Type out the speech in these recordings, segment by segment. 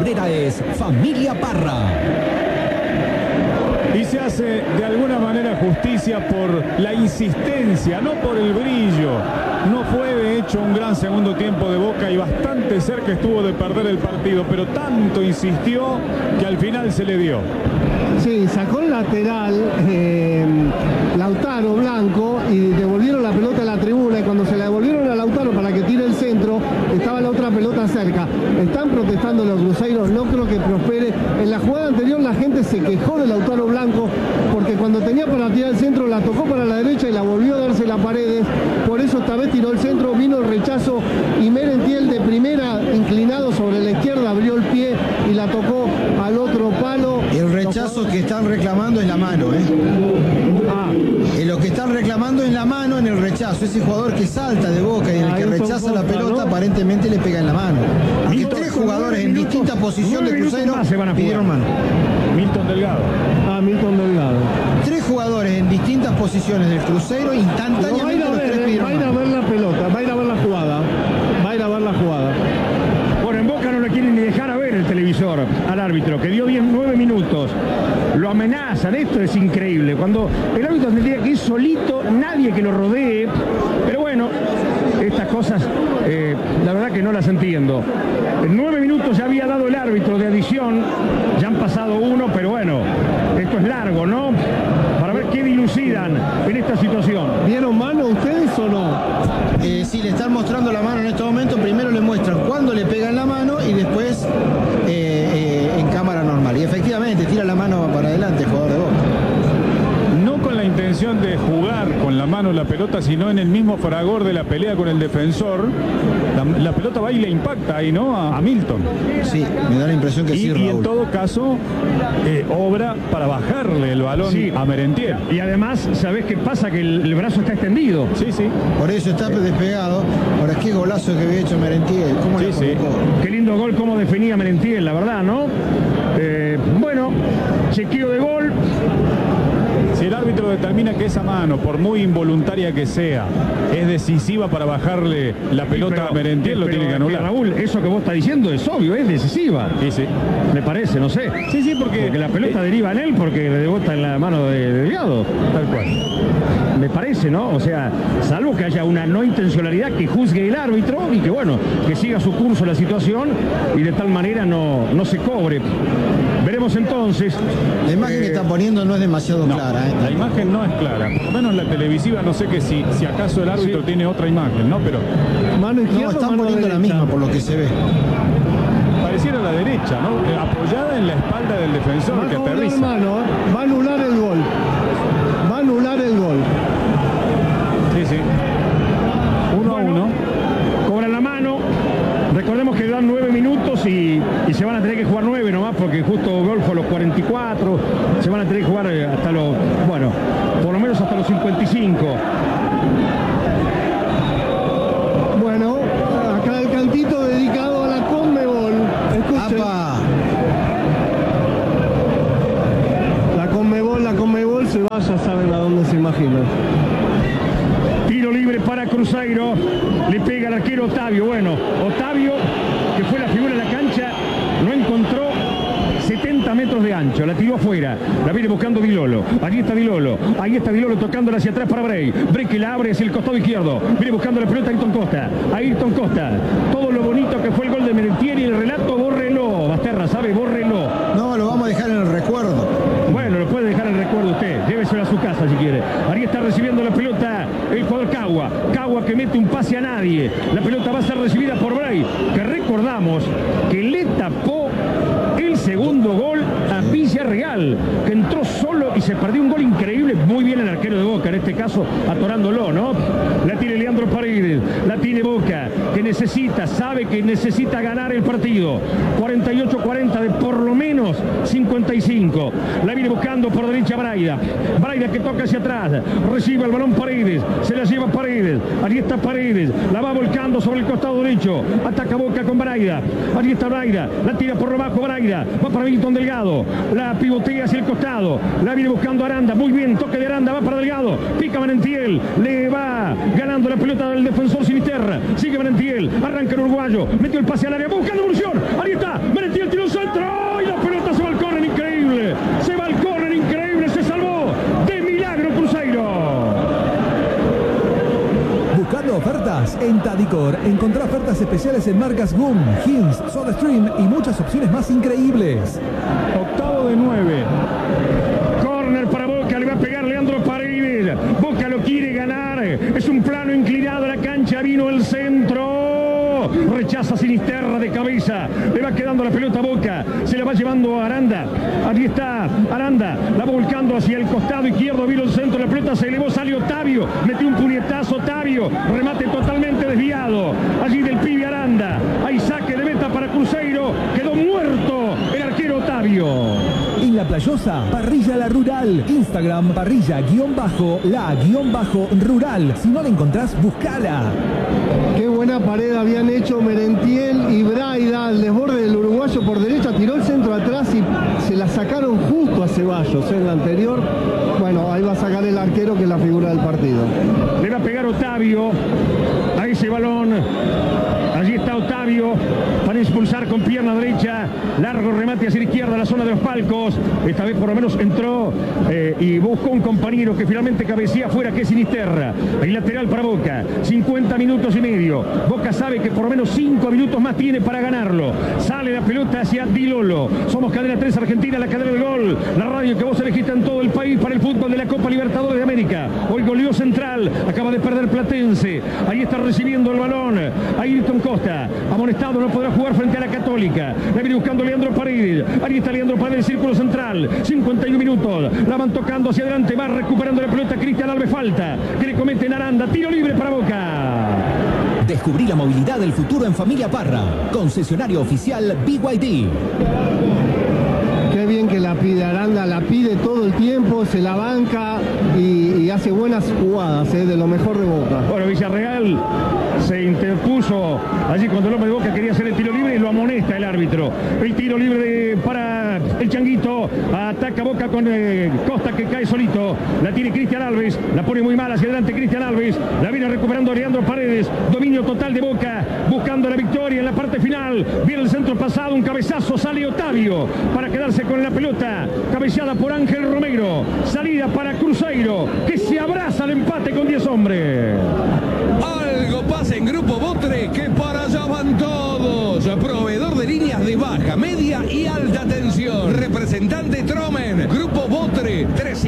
bandera es Familia Parra. Y se hace de alguna manera justicia por la insistencia, no por el brillo. No fue de hecho un gran segundo tiempo de Boca y bastante cerca estuvo de perder el partido, pero tanto insistió que al final se le dio. Sí, sacó el lateral Lautaro Blanco y devolvieron la pelota a la tribuna, y cuando se la devolvieron a Lautaro para que tire el centro, estaba la otra pelota cerca. Están protestando los cruceros, no creo que prospere. En la jugada anterior la gente se quejó de Lautaro Blanco porque cuando tenía para tirar el centro la tocó para la derecha y la volvió a darse las Paredes. Por eso esta vez tiró el centro, vino el rechazo y Merentiel de primera, inclinado sobre la izquierda, abrió el pie y la tocó al otro palo. El rechazo que están reclamando es la mano, lo que están reclamando es la mano en el rechazo. Ese jugador que salta de Boca y el que rechaza la pelota, aparentemente le pega en la mano. Aunque tres jugadores en distinta posición de Cruzeiro pidieron mano. Milton Delgado. Milton Delgado. Tres jugadores en distintas posiciones del Cruzeiro, instantáneamente los tres pidieron mano. Va a ir a ver la pelota, va a ir a ver la jugada. Va a ir a ver la jugada. Bueno, en Boca no le quieren ni dejar a ver el televisor al árbitro, que dio 9 minutos. Lo amenazan, esto es increíble. Cuando el árbitro tendría que ir solito, nadie que lo rodee. Pero bueno, estas cosas, la verdad que no las entiendo. En 9 minutos ya había dado el árbitro de adición, ya han pasado uno, pero bueno, esto es largo, ¿no? Para ver qué dilucidan en esta situación. ¿Vieron mano ustedes o no? Sí, le están mostrando la mano en este momento. Primero le muestran cuando le pegan la mano y después en cámara normal. Y efectivamente tira la mano para adelante el jugador de Boca. No con la intención de jugar con la mano la pelota, sino en el mismo fragor de la pelea con el defensor. La pelota va y le impacta ahí, ¿no? A Milton. Sí, me da la impresión que sí, Raúl. Y en todo caso, obra para bajarle el balón a Merentiel. Y además, ¿sabés qué pasa? Que el brazo está extendido. Sí, sí. Por eso está despegado. Ahora, qué golazo que había hecho Merentiel. ¿Cómo le colocó? Qué lindo gol, cómo definía Merentiel, la verdad, ¿no? Bueno, chequeo de gol. Si el árbitro determina que esa mano, por muy involuntaria que sea, es decisiva para bajarle la pelota a Merentiel, lo tiene que anular. Raúl, eso que vos estás diciendo es obvio, es decisiva. Sí, sí. Me parece, no sé. Sí, porque la pelota deriva en él porque le rebota en la mano de Delgado. Tal cual. Me parece, ¿no? O sea, salvo que haya una no intencionalidad que juzgue el árbitro y que, bueno, que siga su curso la situación y de tal manera no se cobre. Veremos entonces. La imagen que está poniendo no es demasiado clara. La imagen no es clara. Por lo menos la televisiva, no sé que si acaso el árbitro tiene otra imagen, ¿no? Pero mano izquierda, no, están poniendo la misma por lo que se ve. Pareciera la derecha, ¿no? Apoyada en la espalda del defensor que aterriza. Va a anular el gol. Va a anular el gol. Sí, sí. 1-1. Cobran la mano. Recordemos que dan 9 minutos y se van a tener que jugar 9 nomás, porque justo gol fue a los 44. Se van a tener que jugar hasta los, bueno, por lo menos hasta los 55. Bueno, acá el cantito dedicado a la Conmebol. Escuchen. La Conmebol se va, ya saben a dónde se imaginan. Tiro libre para Cruzeiro. Le pega al arquero Otavio. Bueno, Otavio, que fue la figura de la cancha, no encontró 70 metros de ancho, la tiró afuera, la viene buscando Di Lolo, ahí está Di Lolo tocándola hacia atrás para Bray que la abre hacia el costado izquierdo, viene buscando la pelota Ayrton Costa, todo lo bonito que fue el gol de Merentiel y el relato, bórrelo, Basterra, ¿sabe? Bórrelo. No, lo vamos a dejar en el recuerdo. Bueno, lo puede dejar en el recuerdo usted, lléveselo a su casa si quiere. Ahí está recibiendo la pelota el jugador Cagua que mete un pase a nadie, la pelota va a ser recibida por Bray, que recordamos que le tapó el segundo gol a Villarreal, que entró solo y se perdió un gol increíble. Muy bien el arquero de Boca, en este caso atorándolo, ¿no? La tiene Leandro Paredes, la tiene Boca, que sabe que necesita ganar el partido. 48-40 de por lo menos 55. La viene buscando por derecha Braida que toca hacia atrás, recibe el balón Paredes, se la lleva Paredes, ahí está Paredes, la va volcando sobre el costado derecho, ataca Boca con Braida, ahí está Braida, la tira por lo bajo Braida, va para Milton Delgado, Delgado, la pivotea hacia el costado, la viene buscando Aranda, muy bien, toque de Aranda, va para Delgado, pica Manentiel, le va ganando la pelota del defensor Sinisterra, sigue Manentiel, arranca el uruguayo, metió el pase al área, busca devolución, ahí está, Manentiel tiró un centro, y la pelota se va al córner, increíble, se va al córner, increíble, se salvó, de milagro Cruzeiro. Buscando ofertas en Tadicor, encontrá ofertas especiales en marcas Goom, Hins, SodaStream y muchas opciones más increíbles. Octavo de 9. Corner para Boca, le va a pegar Leandro Paredes. Boca lo quiere ganar. Es un plano inclinado a la cancha. Vino el centro. Rechaza Sinisterra de cabeza. Le va quedando la pelota a Boca. Se la va llevando a Aranda. Aquí está Aranda. La va volcando hacia el costado izquierdo. Vino el centro. La pelota se elevó. Sale Otavio. Metió un puñetazo Otavio. Remate totalmente desviado. Allí del pibe Aranda. Hay saque de meta para Cruzeiro. Quedó muerto el arquero Otavio. En La Playosa, Parrilla La Rural. Instagram, parrilla_la_rural. Si no la encontrás, buscala. Qué buena pared habían hecho Merentiel y Braida al desborde del uruguayo por derecha, tiró el centro atrás y se la sacaron justo a Ceballos en la anterior. Bueno, ahí va a sacar el arquero, que es la figura del partido. Le va a pegar Otavio a ese balón. Allí está Otavio para expulsar con pierna derecha. Largo remate hacia la izquierda, a la zona de los palcos. Esta vez por lo menos entró y buscó un compañero que finalmente cabecea afuera, que es Sinisterra. El lateral para Boca. 50 minutos y medio. Boca sabe que por lo menos 5 minutos más tiene para ganarlo. Sale la pelota hacia Di Lolo. Somos Cadena 3 Argentina, la cadena del gol. La radio que vos elegiste en todo el país para el fútbol de la Copa Libertadores de América. Hoy goleó Central. Acaba de perder Platense. Ahí está recibiendo el balón. Ayrton Costa, amonestado, no podrá jugar frente a la Católica. La viene buscando Leandro Paredes. Ahí está Leandro Paredes, círculo central. 51 minutos. La van tocando hacia adelante. Va recuperando la pelota Cristian Alves. Falta que le cometen Aranda. Tiro libre para Boca. Descubrí la movilidad del futuro en Familia Parra. Concesionario oficial BYD. Qué bien que la pide Aranda, la pide todo el tiempo, se la banca y hace buenas jugadas, de lo mejor de Boca. Bueno, Villarreal se interpuso allí cuando el hombre de Boca quería hacer el tiro libre y lo amonesta el árbitro. El tiro libre para el Changuito. Ataca Boca con Costa, que cae solito. La tiene Cristian Alves. La pone muy mal hacia adelante Cristian Alves. La viene recuperando Leandro Paredes. Dominio total de Boca. Buscando la victoria en la parte final. Viene el centro pasado. Un cabezazo. Sale Otavio para quedarse con la pelota. Cabeceada por Ángel Romero. Salida para Cruzeiro, que se abraza al empate con 10 hombres. Algo pasa en Grupo Botre, que para allá van todos. Proveedor de líneas de baja, media y alta tensión. Representante Tromen. Grupo Botre,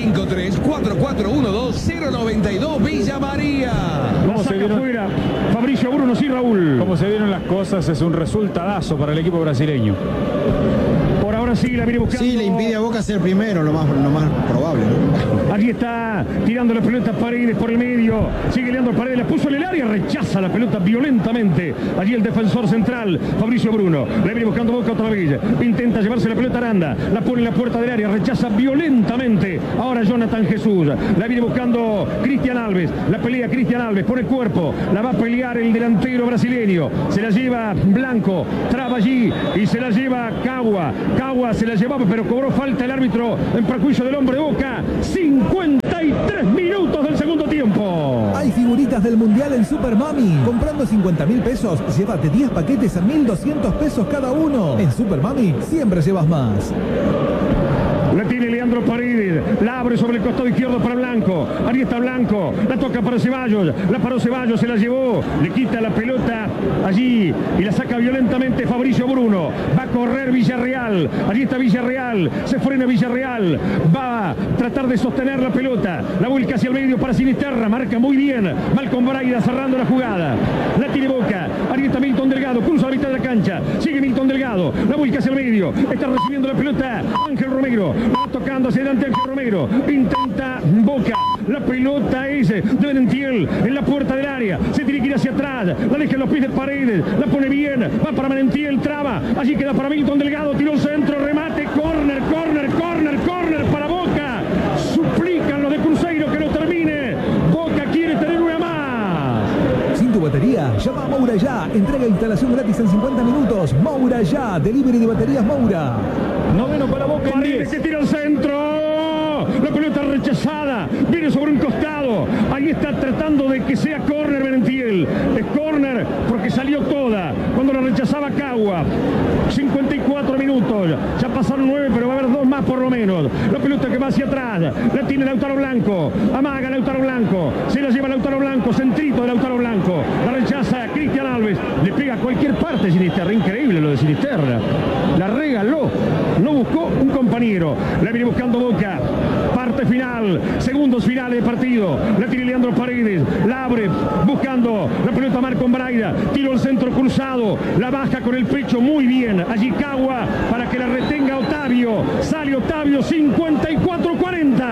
353-4412-092 Villa María. La saca afuera Fabricio Bruno, sí, Raúl. Como se vieron las cosas, es un resultadazo para el equipo brasileño. Por ahora sí, la viene buscando. Sí, le impide a Boca ser primero, lo más probable, ¿no? Allí está tirando la pelota Paredes por el medio. Sigue Leandro Paredes, la puso en el área, rechaza la pelota violentamente. Allí el defensor central, Fabricio Bruno. La viene buscando Boca otra vez. Intenta llevarse la pelota Aranda. La pone en la puerta del área, rechaza violentamente. Ahora Jonathan Jesús. La viene buscando Cristian Alves. La pelea Cristian Alves por el cuerpo. La va a pelear el delantero brasileño. Se la lleva Blanco. Traba allí y se la lleva Cagua. Cagua se la llevaba, pero cobró falta el árbitro en perjuicio del hombre de Boca. 53 minutos del segundo tiempo. Hay figuritas del Mundial en Super Mami. Comprando 50.000 pesos, llévate 10 paquetes a 1.200 pesos cada uno. En Super Mami siempre llevas más. La tiene Leandro Paredes, la abre sobre el costado izquierdo para Blanco. Ahí está Blanco, la toca para Ceballos, la paró Ceballos, se la llevó, le quita la pelota allí y la saca violentamente Fabricio Bruno. Va a correr Villarreal, allí está Villarreal, se frena Villarreal, va a tratar de sostener la pelota, la vuelca hacia el medio para Sinisterra, marca muy bien Malcom Braida cerrando la jugada. La tiene Boca, ahí está Milton Delgado, cruza la mitad de la cancha, sigue Milton Delgado, la vuelca hacia el medio, está recibiendo la pelota Ángel Romero. Va tocando hacia adelante Ángel Romero. Intenta Boca. La pelota es de Merentiel en la puerta del área. Se tiene que ir hacia atrás. La deja en los pies de Paredes. La pone bien. Va para Merentiel. Traba. Allí queda para Milton Delgado. Tiró el centro. Remate. Córner para Boca. Suplican los de Cruzeiro que no termine. Boca quiere tener una más. Sin tu batería, llama a Moura ya. Entrega e instalación gratis en 50 minutos. Moura ya. Delivery de baterías Moura. Noveno para Boca en 10. Que tira al centro. La pelota rechazada. Viene sobre un costado. Ahí está tratando de que sea córner Merentiel. Es córner porque salió toda. Cuando la rechazaba Cagua. 54 minutos. Ya pasaron 9, pero va a haber 2 más por lo menos. La pelota que va hacia atrás. La tiene Lautaro Blanco. Amaga Lautaro Blanco. Se la lleva Lautaro Blanco. Centrito de Lautaro Blanco. La rechaza Cristian Alves. Le pega a cualquier parte Sinisterra. Increíble lo de Sinisterra. La regaló. No buscó un compañero. La viene buscando Boca. Parte final. Segundos finales de partido. La tiene Leandro Paredes. La abre. Buscando la pelota Marco Braida. Tiro al centro cruzado. La baja con el pecho muy bien. Allí Cagua para que la retenga Otavio. Sale Otavio. 54-40.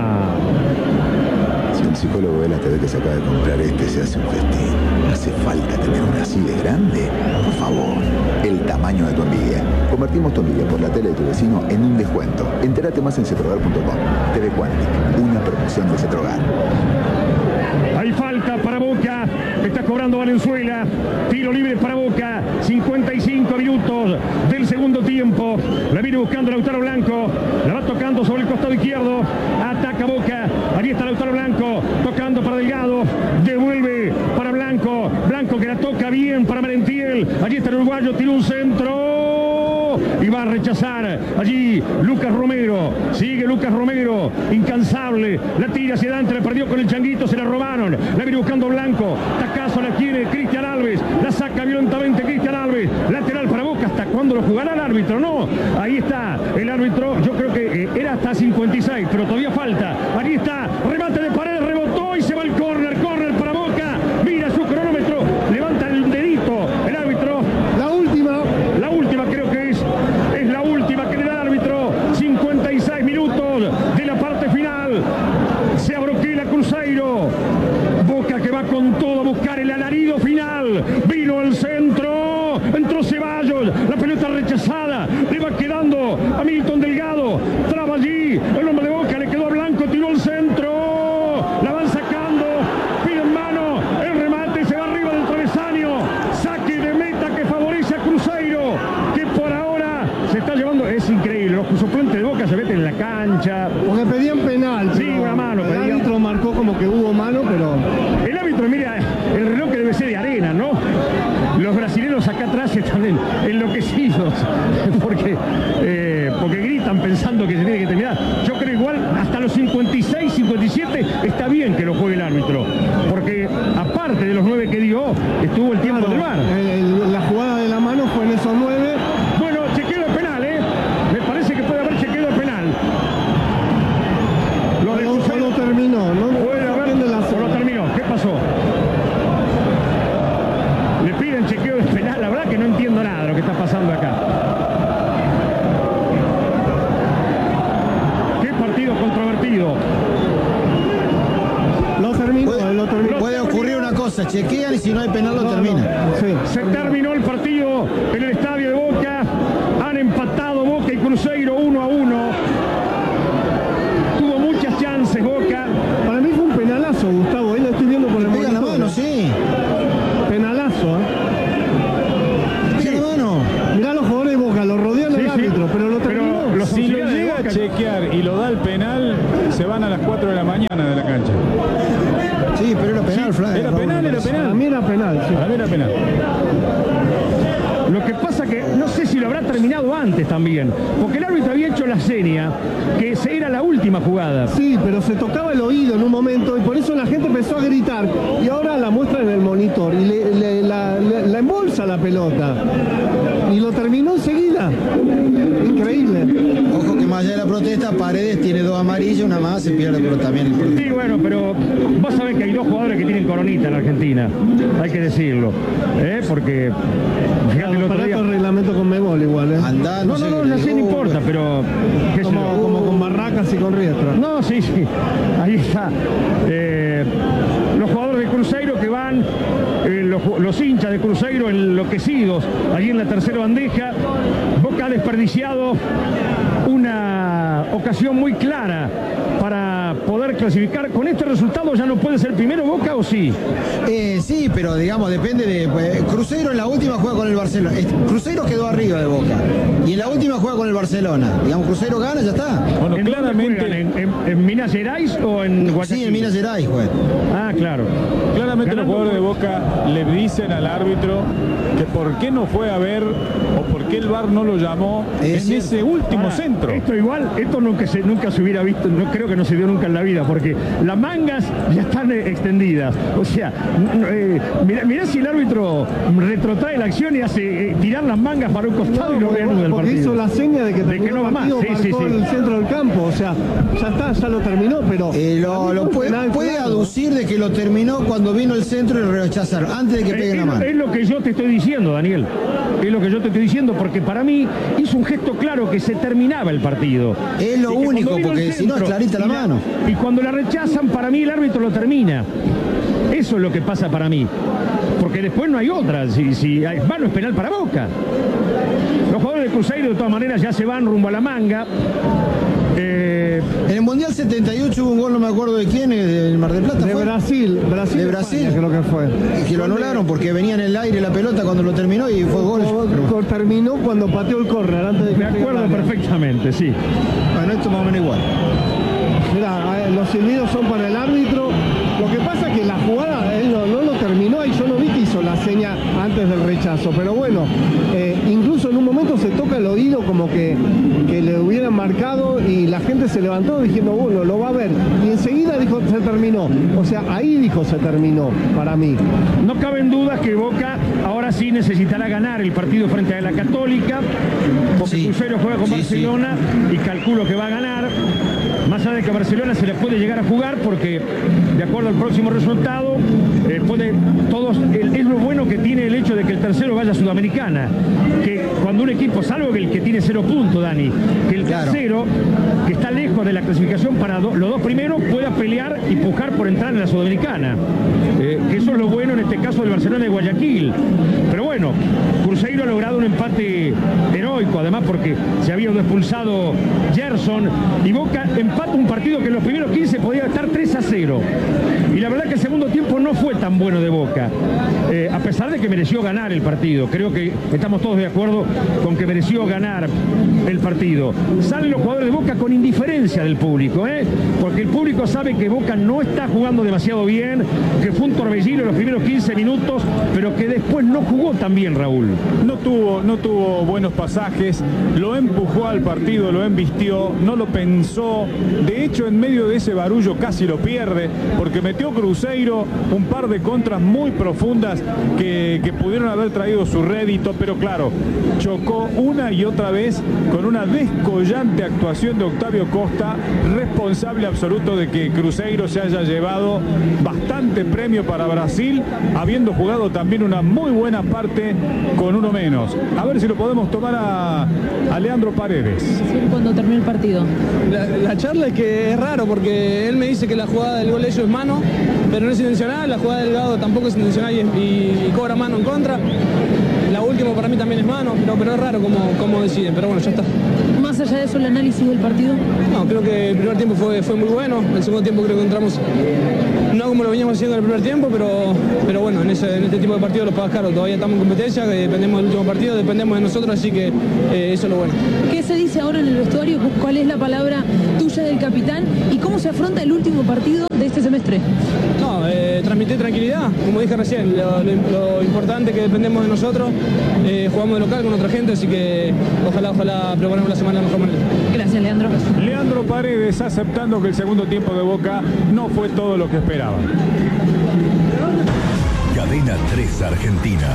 Si un psicólogo ve la TV que se acaba de comprar se hace un festín. ¿Hace falta tener una así de grande? Por favor, el tamaño de tu envidia. Convertimos tu envidia por la tele de tu vecino en un descuento. Entérate más en cetrogar.com. TV Quantic, una promoción de Cetrogar. Hay falta para Boca. Está cobrando Valenzuela. Tiro libre para Boca. 55 minutos del segundo tiempo. La viene buscando Lautaro Blanco. La va tocando sobre el costado izquierdo. Ataca Boca. Allí está Lautaro Blanco. Tocando para Delgado. Devuelve para Blanco. Blanco que la toca bien para Merentiel. Allí está el uruguayo. Tira un centro. Y va a rechazar allí Lucas Romero. Sigue Lucas Romero. Incansable. La tira hacia adelante. La perdió con el Changuito. Se la robaron. La viene buscando Blanco. Tacazo la quiere Cristian Alves. La saca violentamente Cristian Alves. Lateral para Boca. ¿Hasta cuándo lo jugará el árbitro? No. Ahí está el árbitro. Yo creo que era hasta 56. Pero todavía falta. Ahí está. Remate de Paredes. Rebotó y se va al córner. Córner para Boca. Mira su cronómetro. Levanta el dedito. El árbitro. La última creo que es la última que le da el árbitro. 56 minutos de la parte final. Se abroquela Cruzeiro. Boca que va con todo a buscar el alarido final. Vino al centro. Entró Ceballos. La pelota rechazada. Le va quedando a Milton Delgado. Traba allí. El hombre de Boca le quedó a Blanco. Tiró al centro. La van sacando. Pide en mano. El remate se va arriba del travesaño. Saque de meta que favorece a Cruzeiro. Que por ahora se está llevando. Es increíble. Los suplentes de Boca se meten en la cancha. Porque pedían penal. Sí, una mano. El árbitro marcó como que hubo mano, pero... El árbitro, mira, el reloj que debe ser de arena, ¿no? Los brasileños acá atrás están enloquecidos porque gritan pensando que se tiene que terminar. Yo creo igual hasta los 56, 57 está bien que lo juegue el árbitro, porque aparte de los 9 que dio, estuvo el tiempo del VAR. La jugada de la mano fue en esos 9. Bueno, chequeo de penal, ¿eh? Me parece que puede haber chequeo de penal. Lo terminó, ¿no? Puede haber, o lo terminó. ¿Qué pasó? Le piden chequeo de penal. La verdad que no entiendo nada de lo que está pasando acá. Qué partido controvertido. Lo terminó. Puede ocurrir una cosa, chequean y si no hay penal lo terminan. Sí. Se terminó el partido en el estadio de Boca. Han empatado Boca y Cruzeiro 1-1. Tuvo muchas chances Boca. Para mí fue un penalazo, Gustavo. Ahí lo estoy viendo por el Pega la mano, sí. Penalazo, Pega la mano. Mirá los jugadores de Boca, lo rodean el árbitro, pero lo terminó. Si lo llega a chequear y lo da el penal, se van a las 4 de la mañana de la cancha. Sí, pero era penal, Flavio. Era penal. Para mí era penal, sí. Para mí era penal. Lo que pasa que no sé si lo habrá terminado antes también, porque el árbitro había hecho la seña que era la última jugada. Sí, pero se tocaba el oído en un momento y por eso la gente empezó a gritar y ahora la muestra en el monitor y la embolsa la pelota y lo terminó enseguida. Increíble. Ojo que más allá de la protesta, Paredes tiene 2 amarillas, una más se pierde, pero también el partido. Sí, bueno, pero vos sabés que hay 2 jugadores que tienen coronita en Argentina, hay que decirlo, porque fíjate el otro día. El reglamento con Mebol igual, Andá, No, así no importa, pero como con Barracas y con Riestra. No, sí, ahí está. Los jugadores de Cruzeiro que van, los hinchas de Cruzeiro enloquecidos, allí en la tercera bandeja. Boca ha desperdiciado una ocasión muy clara para poder clasificar. ¿Con este resultado ya no puede ser primero Boca o sí? Sí, pero digamos, depende de... Pues, Cruzeiro en la última juega con el Barcelona. Cruzeiro quedó arriba de Boca. Y en la última juega con el Barcelona. Digamos, Cruzeiro gana, ya está. Bueno, claramente... ¿En Minas Gerais o en Guayaquil? Sí, en Minas Gerais, juega. Ah, claro. Claramente los jugadores de Boca le dicen al árbitro que por qué no fue a ver o por qué el VAR no lo llamó en ese último centro. Esto nunca se hubiera visto, no creo que no se vio nunca en la vida, porque las mangas ya están extendidas. O sea, mirá si el árbitro retrotrae la acción y hace tirar las mangas para un costado y lo reanuda el partido. Porque hizo la seña de que no va más. Marcó el centro del campo, o sea, ya está, ya lo terminó, pero... Lo puede aducir de que lo terminó cuando vino el centro y lo rechazaron, antes de que peguen la mano. Es lo que yo te estoy diciendo, Daniel. Es lo que yo te estoy diciendo, porque para mí hizo un gesto claro que se terminaba el partido. Es lo único, porque si no es clarita la mano. Y cuando la rechazan, para mí el árbitro lo termina. Eso es lo que pasa para mí. Porque después no hay otra. Si hay mano es penal para Boca. Los jugadores de Cruzeiro de todas maneras ya se van rumbo a la manga. En el Mundial 78 hubo un gol, no me acuerdo de quién, del Mar del Plata. De Brasil. De Brasil. España, creo que fue. Y que lo anularon porque venía en el aire la pelota cuando lo terminó y fue gol. Terminó cuando pateó el córner antes de que... Me acuerdo perfectamente, sí. Bueno, esto más o menos igual. Mirá, los silbidos son para el árbitro. Lo que pasa es que la jugada él no lo terminó y yo no vi que hizo la seña antes del rechazo. Pero bueno, incluso en un momento se toca el oído como que le hubieran marcado y la gente se levantó diciendo, bueno, lo va a ver. Y enseguida dijo, se terminó. O sea, ahí dijo, se terminó, para mí. No caben dudas que Boca ahora sí necesitará ganar el partido frente a la Católica, porque Cruzeiro juega con Barcelona y calculo que va a ganar. Más allá de que a Barcelona se le puede llegar a jugar porque, de acuerdo al próximo resultado, es lo bueno que tiene el hecho de que el tercero vaya a Sudamericana. Que cuando un equipo, salvo que el que tiene 0 puntos, Dani, que el tercero, que está lejos de la clasificación para los dos primeros, pueda pelear y pujar por entrar en la Sudamericana. Que eso es lo bueno en este caso del Barcelona de Guayaquil. Pero bueno, Cruzeiro ha logrado un empate heroico, además porque se había expulsado Gerson y Boca empata un partido que en los primeros 15 podía estar 3-0. Y la verdad que el segundo tiempo no fue tan bueno de Boca, a pesar de que mereció ganar el partido. Creo que estamos todos de acuerdo con que mereció ganar el partido. Salen los jugadores de Boca con indiferencia del público, porque el público sabe que Boca no está jugando demasiado bien, que fue un torbellino en los primeros 15 minutos, pero que después no jugó tan bien, Raúl. No tuvo buenos pasajes, lo empujó al partido, lo embistió, no lo pensó. De hecho, en medio de ese barullo casi lo pierde, porque metió Cruzeiro un par de contras muy profundas que pudieron haber traído su rédito, pero claro, chocó una y otra vez con una descollante actuación de Octavio Costa, responsable absoluto de que Cruzeiro se haya llevado bastante premio para Brasil, habiendo jugado también una muy buena parte con uno menos. A ver si lo podemos tomar a Leandro Paredes. Cuando terminó el partido. La charla es que es raro porque él me dice que la jugada del gol de ellos es mano, pero no es intencional, la jugada del Gado tampoco es intencional y cobra mano en contra. La última para mí también es mano, pero es raro cómo deciden, pero bueno, ya está. Más allá de eso, el análisis del partido. No, creo que el primer tiempo fue muy bueno, el segundo tiempo creo que entramos, no como lo veníamos haciendo en el primer tiempo, pero bueno, en este tipo de partidos los pagas caro, todavía estamos en competencia, dependemos del último partido, dependemos de nosotros, así que eso es lo bueno. ¿Qué se dice ahora en el vestuario? ¿Cuál es la palabra tuya del capitán? ¿Y cómo se afronta el último partido de este semestre? No, transmitir tranquilidad, como dije recién, lo importante es que dependemos de nosotros, jugamos de local con otra gente, así que ojalá preparemos la semana de la mejor manera. Gracias, Leandro. Leandro Paredes aceptando que el segundo tiempo de Boca no fue todo lo que esperaba. Cadena 3 Argentina.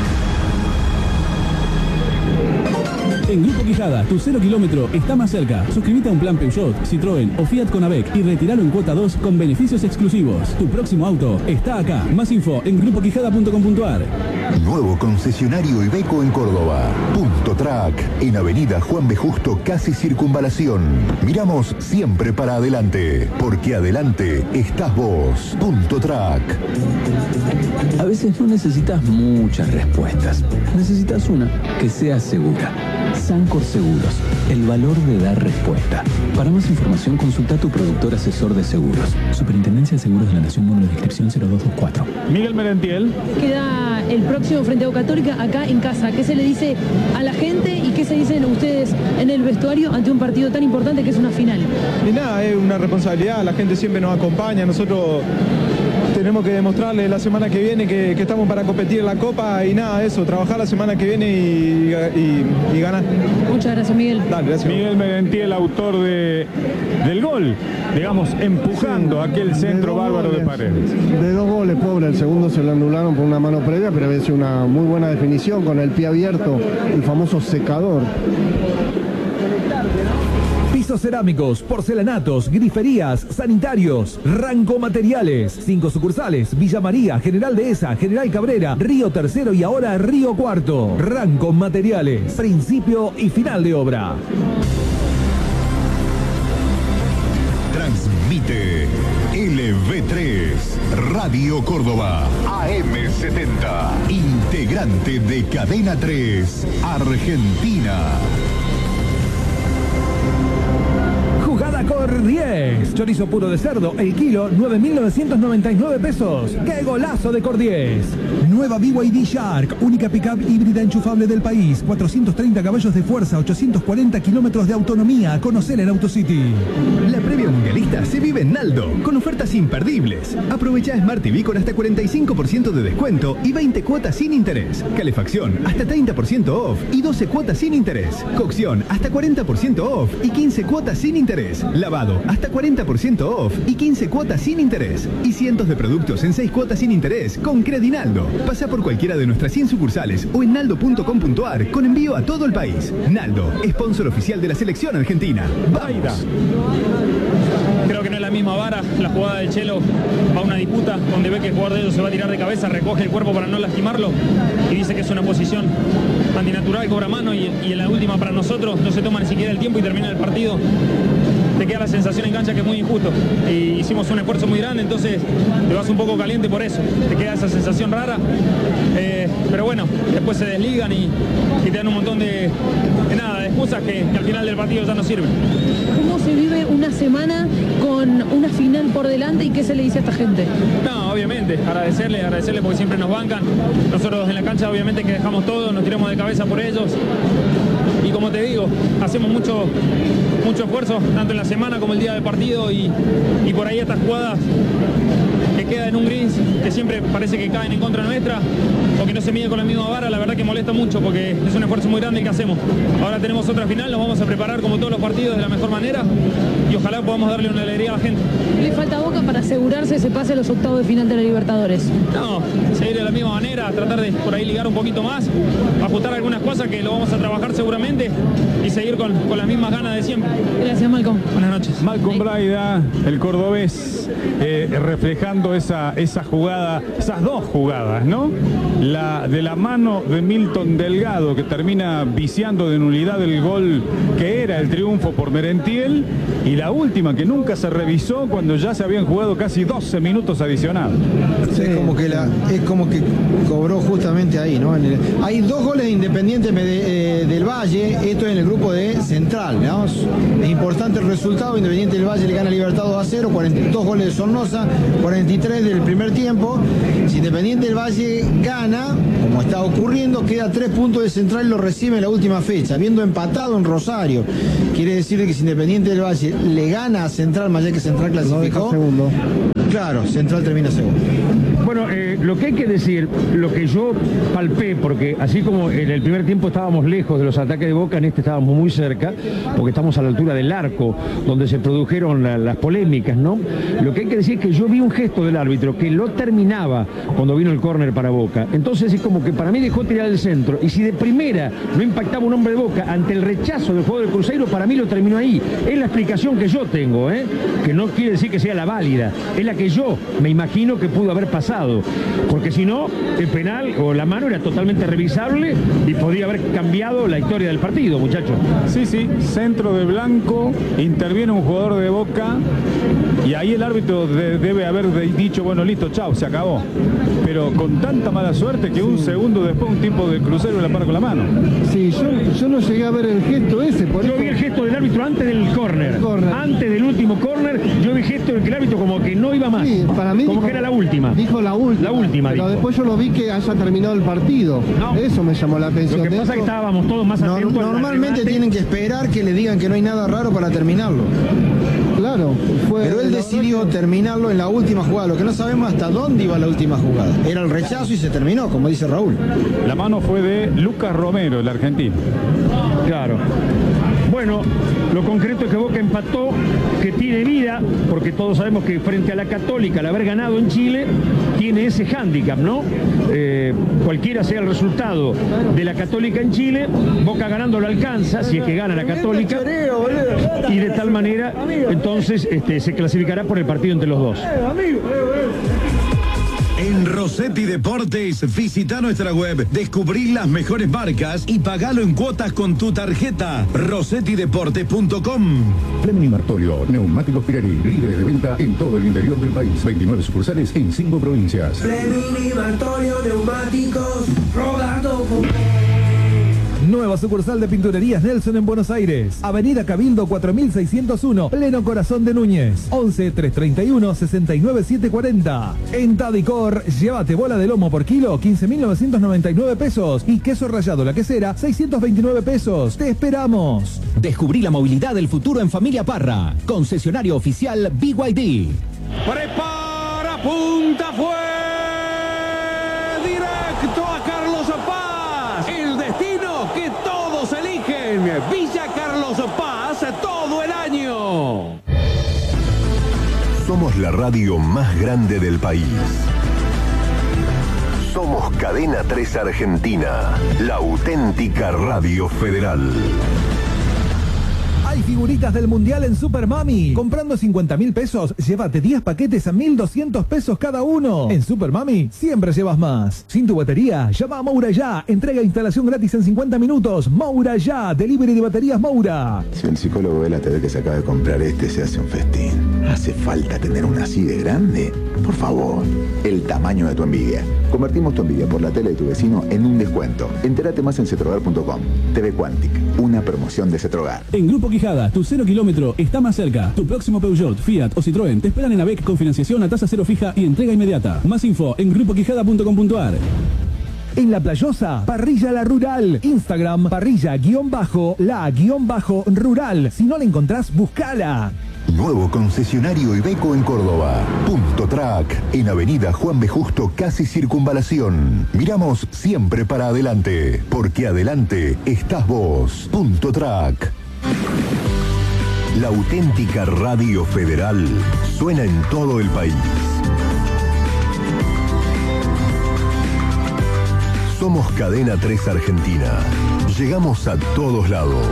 En Grupo Quijada, tu 0 kilómetro está más cerca. Suscríbete a un plan Peugeot, Citroën o Fiat con AVEC y retiralo en cuota 2 con beneficios exclusivos. Tu próximo auto está acá. Más info en grupoquijada.com.ar. Nuevo concesionario Iveco en Córdoba. Punto Track, en Avenida Juan B. Justo, casi Circunvalación. Miramos siempre para adelante, porque adelante estás vos. Punto Track. A veces no necesitas muchas respuestas. Necesitas una que sea segura. Sancor Seguros, el valor de dar respuesta. Para más información, consulta a tu productor asesor de seguros. Superintendencia de Seguros de la Nación, número de inscripción 0224. Miguel Merentiel. Queda el próximo frente a Boca Católica acá en casa. ¿Qué se le dice a la gente y qué se dicen ustedes en el vestuario ante un partido tan importante que es una final? Y nada, es una responsabilidad, la gente siempre nos acompaña, nosotros tenemos que demostrarle la semana que viene que estamos para competir en la Copa y nada, eso, trabajar la semana que viene y ganar. Muchas gracias, Miguel. Dale, gracias. Miguel Merentiel, autor del gol, digamos, empujando aquel centro bárbaro de Paredes. De 2 goles, pobre, el segundo se lo anularon por una mano previa, pero había sido una muy buena definición con el pie abierto, el famoso secador. Pisos cerámicos, porcelanatos, griferías, sanitarios, Ranco Materiales. 5 sucursales: Villa María, General Dehesa, General Cabrera, Río Tercero y ahora Río Cuarto. Ranco Materiales, principio y final de obra. Transmite LV3, Radio Córdoba, AM70, integrante de Cadena 3, Argentina. Jugada Cor 10. Chorizo puro de cerdo, el kilo, 9.999 pesos. ¡Qué golazo de Cor 10! Nueva BYD Shark, única pickup híbrida enchufable del país. 430 caballos de fuerza, 840 kilómetros de autonomía. Conocer en AutoCity. La previa mundialista se vive en Naldo, con ofertas imperdibles. Aprovecha Smart TV con hasta 45% de descuento y 20 cuotas sin interés. Calefacción, hasta 30% off y 12 cuotas sin interés. Cocción, hasta 40% off y 15 cuotas sin interés. Lavado, hasta 40% off y 15 cuotas sin interés. Y cientos de productos en 6 cuotas sin interés con Credinaldo. Pasa por cualquiera de nuestras 100 sucursales o en naldo.com.ar con envío a todo el país. Naldo, sponsor oficial de la selección argentina. ¡Vamos! Creo que no es la misma vara. La jugada del Chelo va a una disputa donde ve que el jugador de ellos se va a tirar de cabeza, recoge el cuerpo para no lastimarlo y dice que es una posición antinatural, cobra mano y en la última para nosotros no se toma ni siquiera el tiempo y termina el partido. Te queda la sensación en cancha que es muy injusto y hicimos un esfuerzo muy grande, entonces te vas un poco caliente por eso, te queda esa sensación rara, pero bueno, después se desligan y te dan un montón de excusas que al final del partido ya no sirven. ¿Cómo se vive una semana con una final por delante y qué se le dice a esta gente? No, obviamente, agradecerle porque siempre nos bancan, nosotros en la cancha obviamente que dejamos todo, nos tiramos de cabeza por ellos y como te digo, hacemos mucho esfuerzo, tanto en la semana como el día del partido y por ahí estas jugadas que quedan en un gris, que siempre parece que caen en contra nuestra o que no se mide con la misma vara, la verdad que molesta mucho porque es un esfuerzo muy grande el que hacemos. Ahora tenemos otra final, nos vamos a preparar como todos los partidos de la mejor manera y ojalá podamos darle una alegría a la gente. ¿Le falta a Boca para asegurarse se pase a los octavos de final de la Libertadores? No, seguir de la misma manera, tratar de por ahí ligar un poquito más, ajustar algunas cosas que lo vamos a trabajar seguramente y seguir con las mismas ganas de siempre. Gracias, Malcolm. Buenas noches. Malcolm Braida, el cordobés, reflejando esa jugada, esas dos jugadas, ¿no? La de la mano de Milton Delgado, que termina viciando de nulidad el gol que era el triunfo por Merentiel, y la última que nunca se revisó cuando ya se habían jugado casi 12 minutos adicionales. Sí. Es como que cobró justamente ahí, ¿no? Hay 2 goles de Independiente del Valle, esto en el grupo de Central, ¿no? Es importante el resultado, Independiente del Valle le gana a Libertad 2-0, 42 goles de Sornosa, 43 del primer tiempo. Si Independiente del Valle gana, como está ocurriendo, queda 3 puntos de Central y lo recibe en la última fecha, habiendo empatado en Rosario. Quiere decir que si Independiente del Valle le gana a Central, más allá que Central clasificó, segundo. Claro, Central termina segundo. Bueno, lo que hay que decir, lo que yo palpé, porque así como en el primer tiempo estábamos lejos de los ataques de Boca, en este estábamos muy cerca, porque estamos a la altura del arco, donde se produjeron las polémicas, ¿no? Lo que hay que decir es que yo vi un gesto del árbitro que lo terminaba cuando vino el córner para Boca. Entonces es como que para mí dejó tirar el centro, y si de primera no impactaba un hombre de Boca ante el rechazo del juego del Cruzeiro, para mí lo terminó ahí. Es la explicación que yo tengo, que no quiere decir que sea la válida, es la que yo me imagino que pudo haber pasado. porque si no, el penal o la mano era totalmente revisable y podría haber cambiado la historia del partido, muchachos. Sí, centro de Blanco, interviene un jugador de Boca y ahí el árbitro debe haber dicho, bueno, listo, chao, se acabó. Pero con tanta mala suerte que un segundo después un tipo de crucero la para con la mano. Sí, yo no llegué a ver el gesto ese. Yo vi el gesto del árbitro antes del córner. Antes del último córner, yo vi el gesto del árbitro como que no iba más. Sí, para mí como dijo, que era la última. Dijo la última. La última, pero dijo. Después yo lo vi que haya terminado el partido. No. Eso me llamó la atención. Lo que pasa es que estábamos todos más atentos. Normalmente tienen que esperar que le digan que no hay nada raro para terminarlo. Claro, pero él decidió terminarlo en la última jugada. Lo que no sabemos hasta dónde iba la última jugada. Era el rechazo y se terminó, como dice Raúl. La mano fue de Lucas Romero, el argentino. Claro. Bueno, lo concreto es que Boca empató, que tiene vida, porque todos sabemos que frente a la Católica, al haber ganado en Chile, tiene ese hándicap, ¿no? Cualquiera sea el resultado de la Católica en Chile, Boca ganando lo alcanza, si es que gana la Católica, y de tal manera, entonces se clasificará por el partido entre los dos. En Rossetti Deportes, visita nuestra web, descubrí las mejores marcas y pagalo en cuotas con tu tarjeta. RossettiDeportes.com. Fleming y Martolio, neumáticos Pirelli, líderes de venta en todo el interior del país. 29 sucursales en 5 provincias. Fleming y Martolio, neumáticos, rodando con... Nueva sucursal de Pinturerías Nelson en Buenos Aires. Avenida Cabildo 4601, pleno corazón de Núñez. 11-331-69740. En Tadicor, llévate bola de lomo por kilo, 15.999 pesos. Y queso rallado la quesera, 629 pesos. ¡Te esperamos! Descubrí la movilidad del futuro en Familia Parra. Concesionario oficial BYD. Prepara, punta, fue directo a Carlos Paz. El destino que todos eligen. Villa Carlos Paz todo el año. Somos la radio más grande del país. Somos Cadena 3 Argentina, la auténtica radio federal. Hay figuritas del Mundial en Super Mami. Comprando 50.000 pesos, llévate 10 paquetes a 1.200 pesos cada uno. En Super Mami, siempre llevas más. Sin tu batería, llama a Moura Ya. Entrega e instalación gratis en 50 minutos. Moura Ya, delivery de baterías Moura. Si el psicólogo ve la TV que se acaba de comprar se hace un festín. ¿Hace falta tener una así de grande? Por favor, el tamaño de tu envidia. Convertimos tu envidia por la tele de tu vecino en un descuento. Entérate más en cetrogar.com. TV Quantic, una promoción de Cetrogar. En Grupo Quijada, tu 0 kilómetro está más cerca. Tu próximo Peugeot, Fiat o Citroën te esperan en AVEC con financiación a tasa cero fija y entrega inmediata. Más info en grupoquijada.com.ar. En La Playosa, Parrilla La Rural. Instagram, parrilla-la-rural. Si no la encontrás, buscala. Nuevo concesionario Iveco en Córdoba. Punto Track, en Avenida Juan B. Justo, casi Circunvalación. Miramos siempre para adelante, porque adelante estás vos. Punto Track. La auténtica radio federal suena en todo el país. Somos Cadena 3 Argentina. Llegamos a todos lados.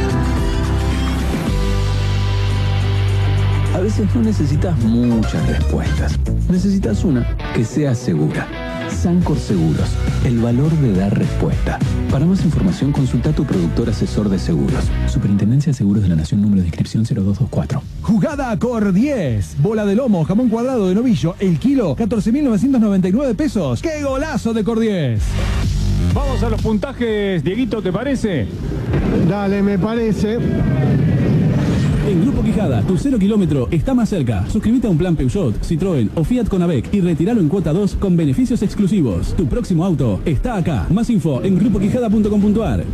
A veces no necesitas muchas respuestas. Necesitas una que sea segura. Sancor Seguros, el valor de dar respuesta. Para más información, consulta a tu productor asesor de seguros. Superintendencia de Seguros de la Nación, número de inscripción 0224. Jugada Cor 10. Bola de lomo, jamón cuadrado de novillo, el kilo, 14.999 pesos. ¡Qué golazo de Cor 10! Vamos a los puntajes, Dieguito, ¿te parece? Dale, me parece. En Grupo Quijada, tu 0 kilómetro está más cerca. Suscríbete a un plan Peugeot, Citroën o Fiat con AVEC y retíralo en cuota 2 con beneficios exclusivos. Tu próximo auto está acá. Más info en grupoquijada.com.ar.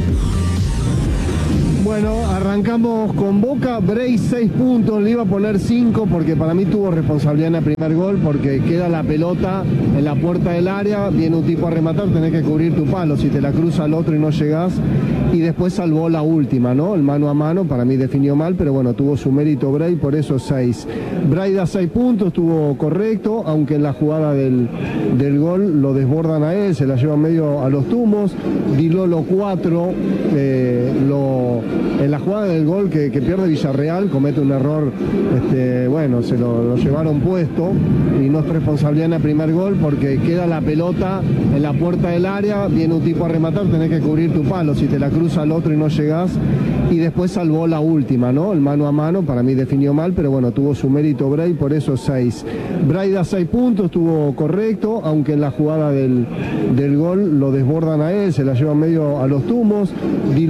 Bueno, arrancamos con Boca, Bray 6 puntos, le iba a poner 5 porque para mí tuvo responsabilidad en el primer gol porque queda la pelota en la puerta del área, viene un tipo a rematar, tenés que cubrir tu palo, si te la cruza el otro y no llegás, y después salvó la última, ¿no? El mano a mano, para mí definió mal, pero bueno, tuvo su mérito Bray, por eso 6. Bray da 6 puntos, estuvo correcto, aunque en la jugada del gol lo desbordan a él, se la lleva medio a los tumbos. Di Lolo 4, En la jugada del gol que pierde Villarreal, comete un error, bueno, se lo llevaron puesto y no es responsabilidad en el primer gol porque queda la pelota en la puerta del área, viene un tipo a rematar, tenés que cubrir tu palo, si te la cruza al otro y no llegás. Y después salvó la última, ¿no? El mano a mano, para mí definió mal, pero bueno, tuvo su mérito Bray, por eso 6. Bray da 6 puntos, estuvo correcto, aunque en la jugada del gol lo desbordan a él, se la llevan medio a los tumbos.